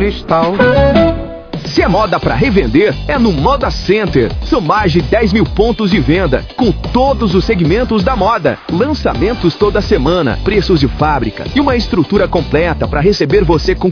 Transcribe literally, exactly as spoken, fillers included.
cristal. Se é moda para revender, é no Moda Center. São mais de dez mil pontos de venda, com todos os segmentos da moda. Lançamentos toda semana, preços de fábrica e uma estrutura completa para receber você com